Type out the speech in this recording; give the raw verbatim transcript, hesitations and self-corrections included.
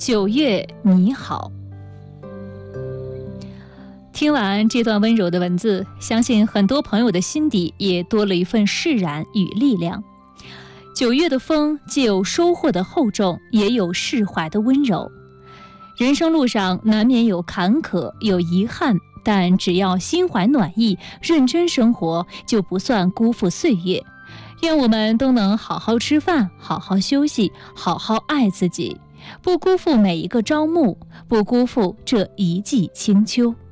九月你好。听完这段温柔的文字，相信很多朋友的心底也多了一份释然与力量。九月的风既有收获的厚重，也有释怀的温柔。人生路上难免有坎坷，有遗憾，但只要心怀暖意，认真生活，就不算辜负岁月。愿我们都能好好吃饭，好好休息，好好爱自己，不辜负每一个朝暮，不辜负这一季清秋。